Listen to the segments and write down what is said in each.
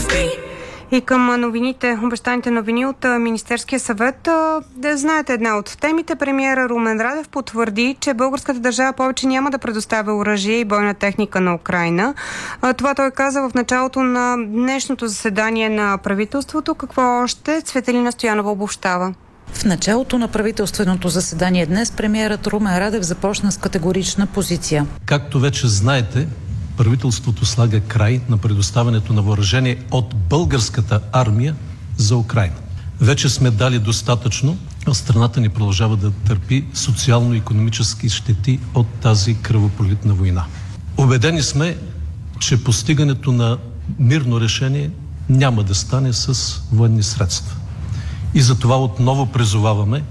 И към новините, обещаните новини от Министерския съвет. Да знаете една от темите. Премиера Румен Радев потвърди, че българската държава повече няма да предоставя оръжие и бойна техника на Украйна. Това той каза в началото на днешното заседание на правителството. Какво още? Цветелина Стоянова обобщава. В началото на правителственото заседание днес премиерът Румен Радев започна с категорична позиция. Както вече знаете, правителството слага край на предоставянето на въоръжение от българската армия за Украйна. Вече сме дали достатъчно, а страната ни продължава да търпи социално-икономически щети от тази кръвопролитна война. Убедени сме, че постигането на мирно решение няма да стане с военни средства. И затова отново призоваваме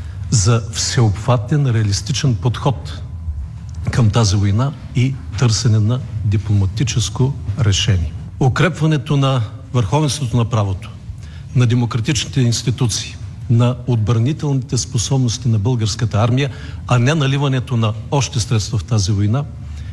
за всеобхватен, реалистичен подход към тази война и търсене на дипломатическо решение. Укрепването на върховенството на правото, на демократичните институции, на отбранителните способности на българската армия, а не наливането на още средства в тази война,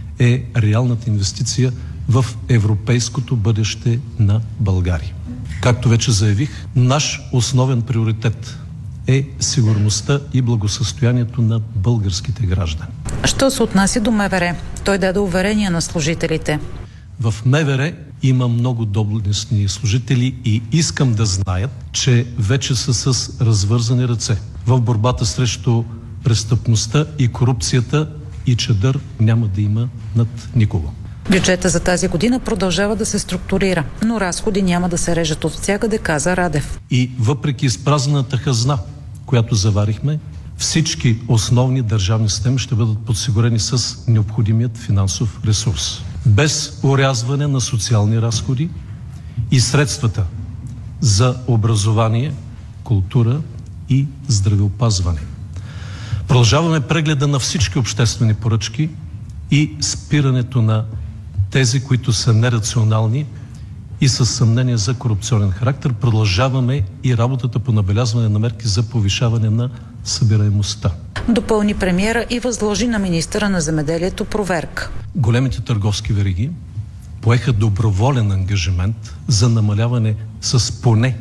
е реалната инвестиция в европейското бъдеще на България. Както вече заявих, наш основен приоритет е сигурността и благосъстоянието на българските граждани. Що се отнася до МВР? Той даде уверения на служителите. В МВР има много доблестни служители и искам да знаят, че вече са с развързани ръце в борбата срещу престъпността и корупцията и чадър няма да има над никого. Бюджета за тази година продължава да се структурира, но разходи няма да се режат от всякъде, каза Радев. И въпреки изпразнената хазна, която заварихме, всички основни държавни системи ще бъдат подсигурени с необходимият финансов ресурс. Без орязване на социални разходи и средствата за образование, култура и здравеопазване. Продължаваме прегледа на всички обществени поръчки и спирането на тези, които са нерационални и със съмнение за корупционен характер. Продължаваме и работата по набелязване на мерки за повишаване на събираемостта. Допълни премиера и възложи на министъра на земеделието проверка. Големите търговски вериги поеха доброволен ангажимент за намаляване с поне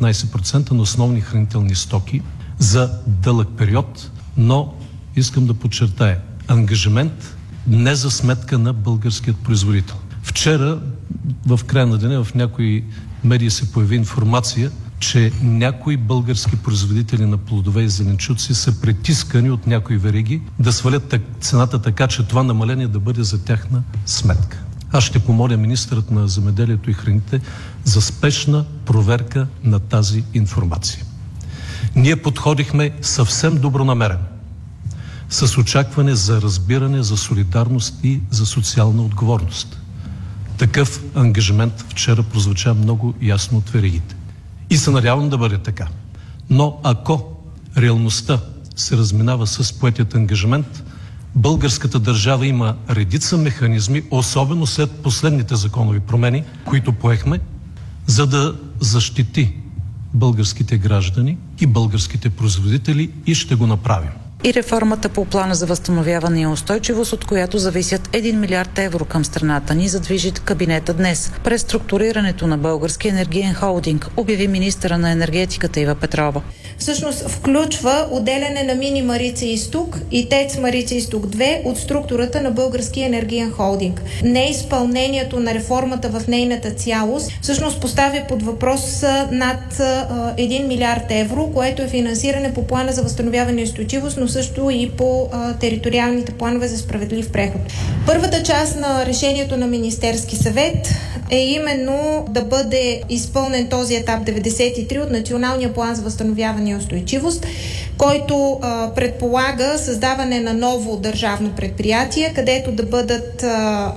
15% на основни хранителни стоки за дълъг период, но искам да подчертая, ангажимент не за сметка на българският производител. Вчера, в края на деня, в някои медии се появи информация, че някои български производители на плодове и зеленчуци са притискани от някои вериги да свалят цената така, че това намаление да бъде за тяхна сметка. Аз ще помоля министърът на земеделието и храните за спешна проверка на тази информация. Ние подходихме съвсем добронамерено, с очакване за разбиране, за солидарност и за социална отговорност. Такъв ангажимент вчера прозвуча много ясно от веригите. И се надявам да бъде така. Но ако реалността се разминава с поетият ангажимент, българската държава има редица механизми, особено след последните законови промени, които поехме, за да защити българските граждани и българските производители и ще го направим. И реформата по плана за възстановяване и устойчивост, от която зависят 1 милиард евро към страната ни, задвижи кабинета днес. Преструктурирането на Българския енергиен холдинг, обяви министъра на енергетиката Ива Петрова. Всъщност включва отделяне на Мини Марица изток и ТЕЦ Марица изток 2 от структурата на Българския енергиен холдинг. Неизпълнението на реформата в нейната цялост всъщност поставя под въпрос над 1 милиард евро, което е финансиране по плана за възстановяване и устойчивост, но също и по териториалните планове за справедлив преход. Първата част на решението на Министерски съвет е именно да бъде изпълнен този етап 93 от Националния план за възстановяване и устойчивост, който предполага създаване на ново държавно предприятие, където да бъдат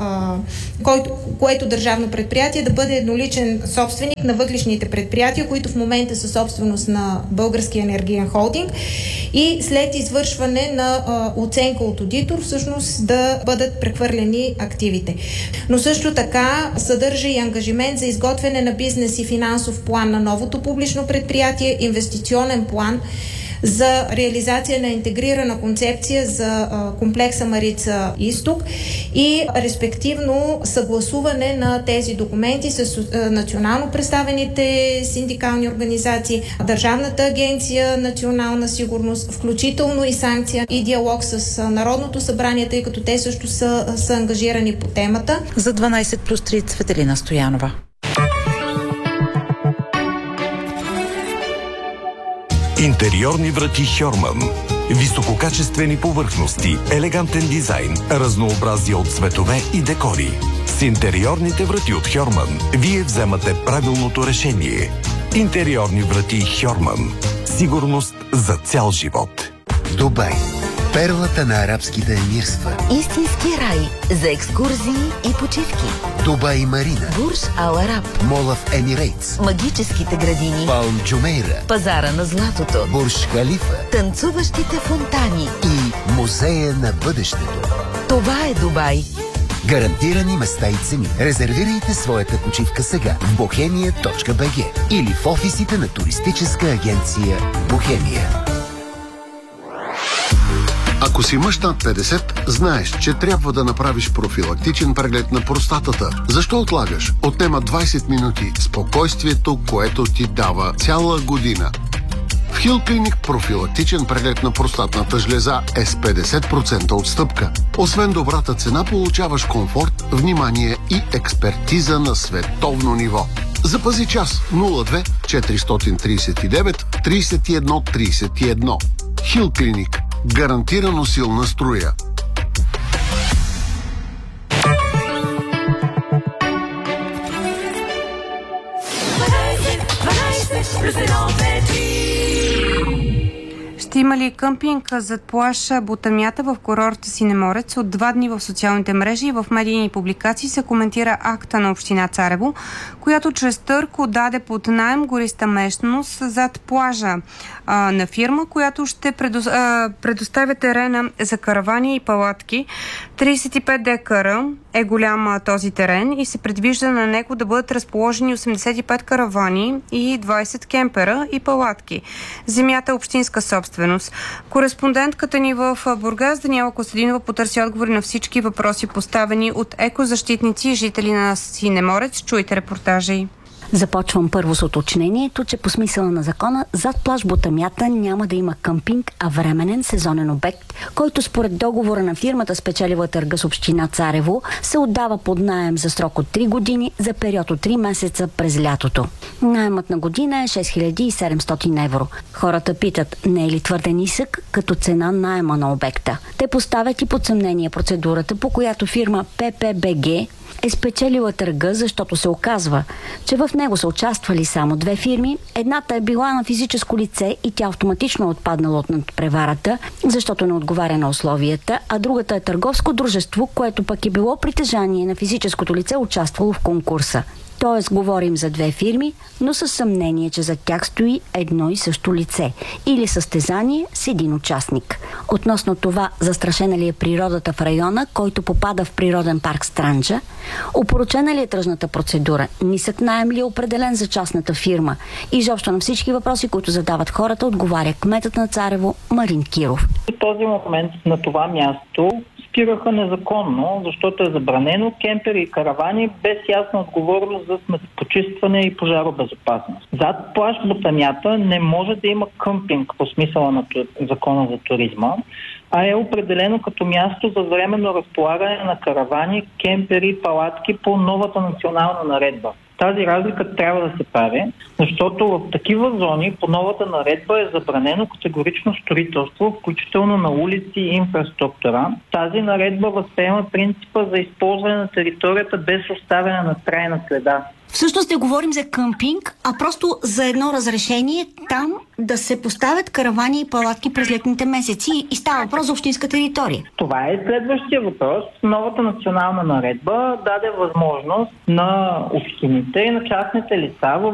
което държавно предприятие да бъде едноличен собственик на въглищните предприятия, които в момента са собственост на Българския енергиен холдинг, и след извършване на оценка от одитор всъщност да бъдат прехвърлени активите. Но също така съдържа и ангажимент за изготвяне на бизнес и финансов план на новото публично предприятие, инвестиционен план за реализация на интегрирана концепция за комплекса Марица Изток и респективно съгласуване на тези документи с национално представените синдикални организации, Държавната агенция Национална сигурност, включително и санкция и диалог с Народното събрание, тъй като те също са ангажирани по темата. За 12+3 Цветелина Стоянова. Интериорни врати Хьорман. Висококачествени повърхности, елегантен дизайн, разнообразие от цветове и декори. С интериорните врати от Хьорман вие вземате правилното решение. Интериорни врати Хьорман. Сигурност за цял живот. Дубай. Перлата на арабските емирства. Истински рай за екскурзии и почивки. Дубай Марина. Бурж Ал Араб. Мола в Емирейтс. Магическите градини. Палм Джумейра. Пазара на златото. Бурж Халифа. Танцуващите фонтани. И музея на бъдещето. Това е Дубай. Гарантирани места и цени. Резервирайте своята почивка сега в bohemia.bg или в офисите на туристическа агенция Бохемия. Ако си мъж над 50, знаеш, че трябва да направиш профилактичен преглед на простатата. Защо отлагаш? Отнема 20 минути спокойствието, което ти дава цяла година. В Хил Клиник профилактичен преглед на простатната жлеза е с 50% отстъпка. Освен добрата цена, получаваш комфорт, внимание и експертиза на световно ниво. Запази час 02 439 31 31. Хил Клиник. Гарантирано силна струя. Ще има ли къмпинг зад плаж Ботамята в курорта Синеморец? От 2 дни в социалните мрежи и в медийни публикации се коментира акта на община Царево, която чрез търг отдаде под наем гориста местност зад плажа на фирма, която ще предоставя терена за каравани и палатки. 35 декара е голям този терен и се предвижда на него да бъдат разположени 85 каравани и 20 кемпера и палатки. Земята е общинска собственост. Кореспондентката ни в Бургас Даниела Костадинова потърси отговори на всички въпроси, поставени от екозащитници и жители на Синеморец. Чуйте репортажа й. Започвам първо с уточнението, че по смисъла на закона зад плаж Ботамята няма да има къмпинг, а временен сезонен обект, който според договора на фирмата спечелила търга с община Царево, се отдава под наем за срок от 3 години за период от 3 месеца през лятото. Наемът на година е 6700 евро. Хората питат, не е ли твърде нисък като цена наема на обекта? Те поставят и под съмнение процедурата, по която фирма ППБГ е спечелила търга, защото се оказва, че в него са участвали само 2 фирми. Едната е била на физическо лице и тя автоматично е отпаднала от надпреварата, защото не отговаря на условията, а другата е търговско дружество, което пък е било притежание на физическото лице, участвало в конкурса. Тоест, говорим за 2 фирми, но със съмнение, че за тях стои едно и също лице или състезание с един участник. Относно това, застрашена ли е природата в района, който попада в природен парк Странджа, опорочена ли е тръжната процедура, нисък наем ли е определен за частната фирма и изобщо на всички въпроси, които задават хората, отговаря кметът на Царево Марин Киров. В този момент на това място спираха незаконно, защото е забранено кемпери и каравани без ясна отговорност за сметопочистване и пожаробезопасност. Зад плаж Ботамята не може да има къмпинг по смисъла на закона за туризма, а е определено като място за временно разполагане на каравани, кемпери и палатки по новата национална наредба. Тази разлика трябва да се прави, защото в такива зони по новата наредба е забранено категорично строителство, включително на улици и инфраструктура. Тази наредба възприема принципа за използване на територията без оставяне на трайна следа. Всъщност не говорим за къмпинг, а просто за едно разрешение там да се поставят каравани и палатки през летните месеци и става въпрос за общинска територия. Това е следващия въпрос. Новата национална наредба даде възможност на общините и на частните лица в